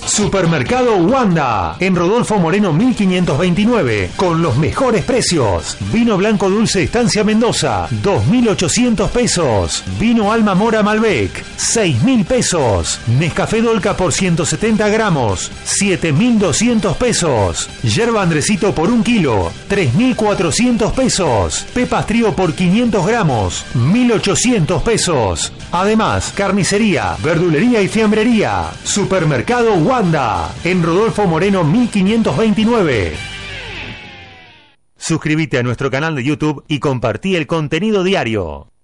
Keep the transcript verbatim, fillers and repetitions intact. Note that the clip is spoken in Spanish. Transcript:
Supermercado Wanda, en Rodolfo Moreno mil quinientos veintinueve, con los mejores precios. Vino blanco dulce Estancia Mendoza, dos mil ochocientos pesos. Vino Alma Mora Malbec, seis mil pesos. Nescafé Dolca por ciento setenta gramos, siete mil doscientos pesos. Yerba Andresito por un kilo, tres mil cuatrocientos pesos. Pepas Trío por quinientos gramos, mil ochocientos pesos. Además, carnicería, verdulería y fiambrería. Supermercado Wanda, en Rodolfo Moreno mil quinientos veintinueve. Suscríbete a nuestro canal de YouTube y compartí el contenido diario.